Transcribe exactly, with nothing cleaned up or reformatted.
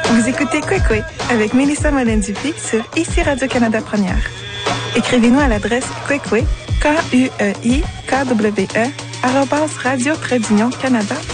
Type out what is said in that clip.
Vous écoutez Kwekwe avec Mélissa Mollin-Dupy sur Ici Radio-Canada Première. Écrivez-nous à l'adresse kwekwe, K U E I K W E, arobase radio-canada